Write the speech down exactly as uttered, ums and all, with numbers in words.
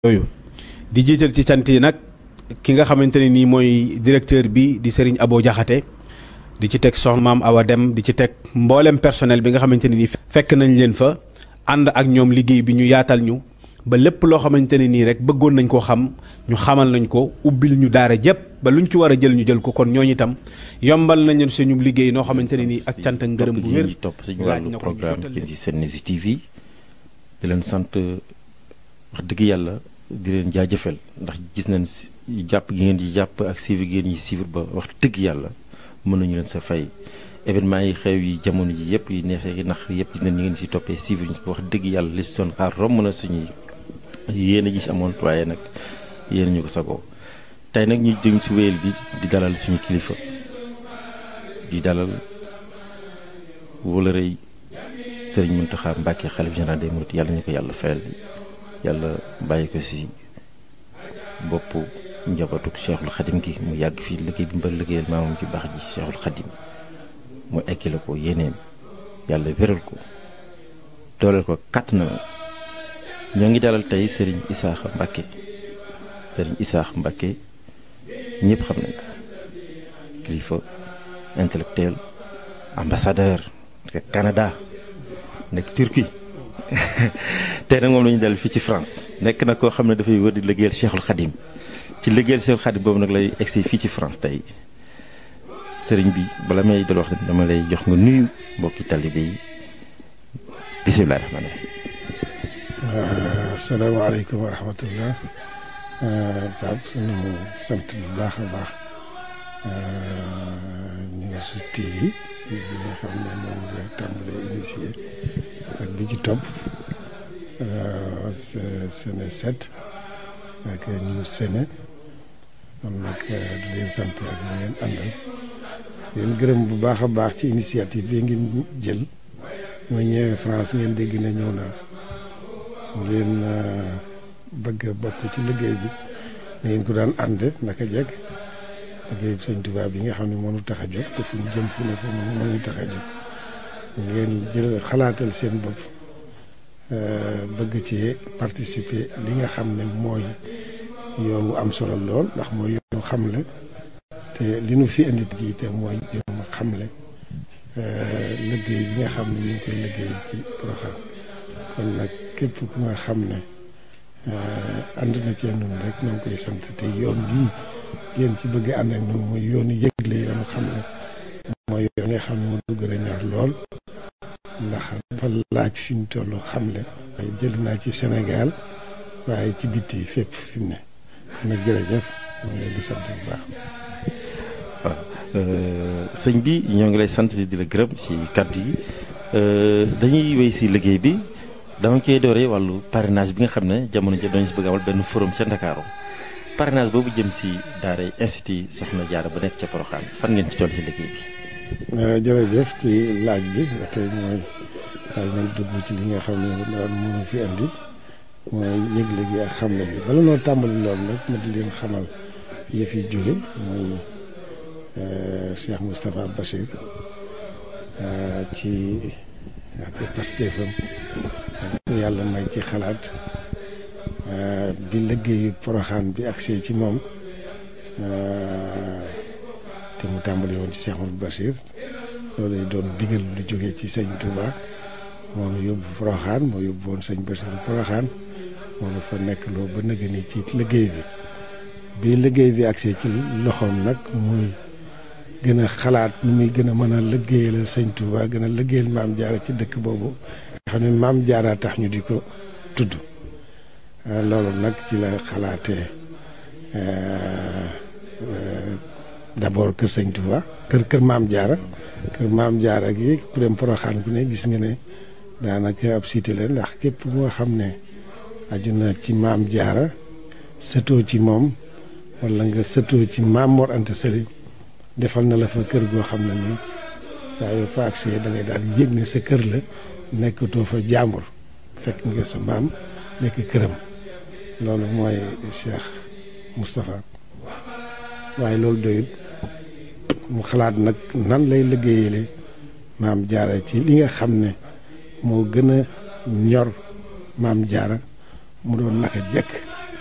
yooyu di jiital ci cant yi nag ki nga xamante ne nii mooy directeur bi di Serigne Abo Diakhaté di ci teg soxna Maam Awa Dem di ci teg mboolem personnel bi nga xamante ne nii fekk nañ leen fa ànd ak ñoom liggéey bi ñu yaatal ñu ba lépp loo xamante ne nii rek bëggoon nañ koo xam ñu xamal nañ ko ubbil ñu daara jëpp ba luñ ci war a jël ñu jël ko kon ñooñu itam yombal nañ leen suñu liggéey noo xamante ne nii ak cant ak ngërëm bu wér topp suñu wàllu programme ci di Senews T V di leen sant wax dëgg yàlla di leen jaajëfal ndax gis nañ jàpp gi ngeen di jàpp ak suivre gi ngeen di suivre ba wax dëgg yàlla mën nañu leen sa fay événement yi xew yi jamono ji yëpp yi neexee yi nax yëpp gis nañ ñu ngeen si toppee suivre ñu wax dëgg yàlla li si doon xaar romb na suñuy yéen a gis amoon waaye nag yéen ñu ko sagoo tey nag ñu jëm si wéyal bi di dalal suñu kilifa di dalal wala rëy Serigne Mountakha Mbacké xalif général des mourides yàlla ñu ko yàlla fayal yàlla bàyyi ko si bopp njabootu Cheikhul Khadim gi mu yàgg fii liggéey bi mbër liggéeyal maamam ci baax ji Cheikhul Khadim mu ekki la ko yéeneem yàlla wéral ko dooleel ko kàtt na ñoo ngi dalal tey Serigne Issakha Mbacké Serigne Issakha Mbacké ñëpp xam nañ ko kilifa intellectuel ambassadeur nekk Canada nekk Turquie tey nag moom la ñu dal fii ci France nekk na koo xam ne dafay wër di liggéeyal Cheikhul Khadim ci liggéeyal Cheikhul Khadim boobu nag lay egsi fii ci France tey sëriñ bi bala may dal wax dama lay jox nga nuyu mbokki talibé yi bisimilah rahmaani rahiim. asalaamaaleykum wa rahmatullah. Pape sunu sant bu baax a baax News T V bi nga xam ne moom nga tàmbalee initié ak bi ci topp Sene sept ak News Sene kon nag di leen sant ak ñu ngeen àndal leen gërëm bu baax a baax ci initiative bi ngeen jël ma ñëwee France ngeen dégg na ñëw naa ngeen bëgg a bokk ci liggéey bi ngeen ko daan ànd naka jekk liggéey bi Sëñ Tuubaa bi nga xam ne moo ñu tax a jóg te fu ñu jëm fu ne fu moo ñu tax a jóg ngeen jël xalaatal seen bopp bëgg ci participer li nga xam ne mooy yoon wu am solo lool ndax mooy yoonu xamle te li nu fi indi gi te mooy yoonu xamle liggéey bi nga xam ne ñu ngi koy liggéey ci Porokhane kon nag képp ku nga xam ne ànd na ci ñun rek ñoo ngi koy sant te yoon bii ngeen ci bëgg ànd ak ñun mooy yoonu yëgle yoonu xamle mooy yoon nga xam ne moo du gën a ñor lool ndax dafa laaj fi mu toll xamle waaye jël naa ci Sénégal waaye ci bitti fépp fi mu ne kon nag jërëjëf ñu ngi leen di sant bu baax. waaw sëñ bi ñoo ngi lay sant di la gërëm si kàddu yi dañuy wéy si liggéey bi dama koy dooree wàllu parrainage bi nga xam ne jamono ji dañu si bëgg amal benn forum ca Ndakaaru parrainage boobu jëm si daara institut Soxna Jaara ba nekk ca Porokhane fan ngeen ci toll si liggéey bi. jërëjëf ci laaj bi ba tey mooy daal nañ dugg ci li nga xam ne daal mënu fi andi mooy yëgle gi ak xamle bi bala noo tàmbali loolu nag ma di leen xamal yi fi jóge mooy Cheikh Moustapha Bachir ci ak Pastefam yàlla may ci xalaat bi liggéeyu Porokhane bi accès ci moom te mu tàmbali woon ci Cheikh Moustapha Bachir loolu doon digal lu jógee ci sëñ Touba moom yóbbu Porokhane moo yóbbu woon sëñ Bachir Porokhane moom dafa nekk loo ba nëgë ni ci liggéey bi bi liggéey bi accès ci loxoom nag muy gën a xalaat nu muy gën a mën a liggéeyal sëñ Touba gën a liggéeyal Maam Jaara ci dëkk boobu nga xam ne Maam Jaara tax ñu di ko tudd loolu nag ci la xalaatee d'abord kër sëñ Touba kër kër Maam Jaara kër Maam Jaara gi ku dem Porokhane ku ne gis nga ne daanaka ab cité la ndax képp moo xam ne aju na ci Maam Jaara sëtoo ci moom wala nga sëtoo ci Maam Mor Anta Sali defal na la fa kër goo xam ne nii saa yoo fa accès da ngay daal di yëg ne sa kër la nekkatoo fa jàmbur fekk nga sa maam nekk këram loolu mooy Cheikh Moustapha waaye loolu doyut mu xalaat nag nan lay liggéeyale Maam Jaara ci li nga xam ne moo gën a ñor Maam Jaara mu doon naka jekk